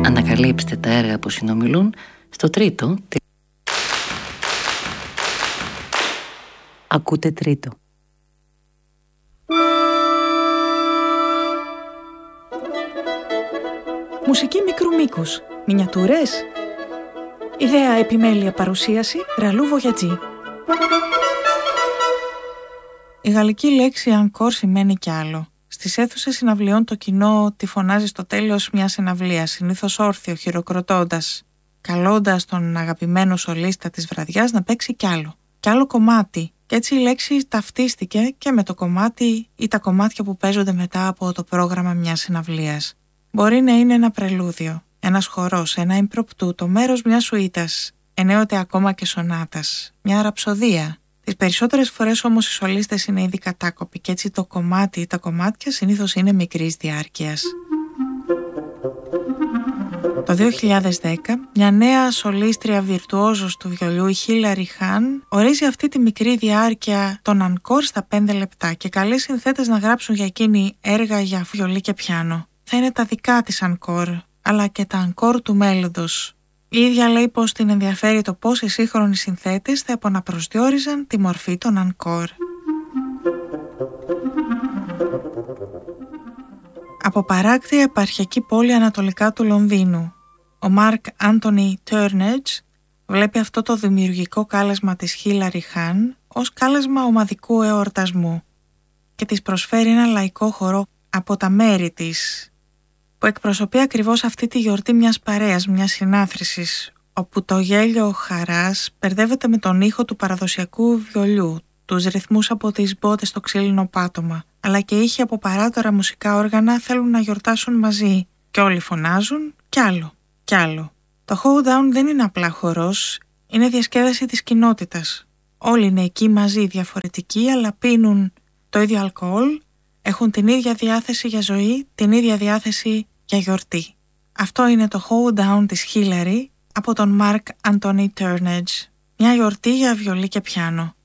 Ανακαλύψτε τα έργα που συνομιλούν στο τρίτο. Ακούτε τρίτο. Μουσική μικρού μήκους. Μινιατούρες. Ιδέα, επιμέλεια, παρουσίαση Ραλού Βογιατζή. Η γαλλική λέξη «encore» σημαίνει κι άλλο. Στις αίθουσες συναυλιών το κοινό τη φωνάζει στο τέλος μιας συναυλίας, συνήθως όρθιο, χειροκροτώντας, καλώντας τον αγαπημένο σολίστα της βραδιάς να παίξει κι άλλο κομμάτι. Και έτσι η λέξη ταυτίστηκε και με το κομμάτι ή τα κομμάτια που παίζονται μετά από το πρόγραμμα μιας συναυλίας. Μπορεί να είναι ένα πρελούδιο, ένας χορός, ένα impromptu, το μέρος μιας σουίτας, ενέοτε ακόμα και σονάτας, μια ραψοδία. Τις περισσότερες φορές όμως οι σολίστες είναι ήδη κατάκοποι και έτσι το κομμάτι ή τα κομμάτια συνήθως είναι μικρής διάρκειας. Το 2010, μια νέα σολίστρια βιρτουόζος του βιολιού, η Χίλαρι Χάν, ορίζει αυτή τη μικρή διάρκεια των ανκόρ στα 5 λεπτά και καλεί συνθέτες να γράψουν για εκείνη έργα για βιολί και πιάνο. Θα είναι τα δικά της ανκόρ, αλλά και τα ανκόρ του μέλλοντος. Η ίδια λέει πως την ενδιαφέρει το πώς οι σύγχρονοι συνθέτες θα επαναπροσδιορίζαν τη μορφή των ανκόρ. Από παράκτια επαρχιακή πόλη ανατολικά του Λονδίνου, ο Μάρκ Άντονι Τέρνετζ βλέπει αυτό το δημιουργικό κάλεσμα της Χίλαρι Χάν ως κάλεσμα ομαδικού εορτασμού και της προσφέρει ένα λαϊκό χορό από τα μέρη της, που εκπροσωπεί ακριβώς αυτή τη γιορτή μιας παρέας, μιας συνάθρησης, όπου το γέλιο χαράς μπερδεύεται με τον ήχο του παραδοσιακού βιολιού, τους ρυθμούς από τις μπότες στο ξύλινο πάτωμα, αλλά και ήχοι από παράτορα μουσικά όργανα θέλουν να γιορτάσουν μαζί και όλοι φωνάζουν κι άλλο. Το Hoedown δεν είναι απλά χορός, είναι διασκέδαση της κοινότητας. Όλοι είναι εκεί μαζί, διαφορετικοί, αλλά πίνουν το ίδιο αλκοόλ, έχουν την ίδια διάθεση για ζωή, την ίδια διάθεση για γιορτή. Αυτό είναι το Hoedown της Χίλαρι από τον Μάρκ Άντονι Τέρνετζ, μια γιορτή για βιολί και πιάνο.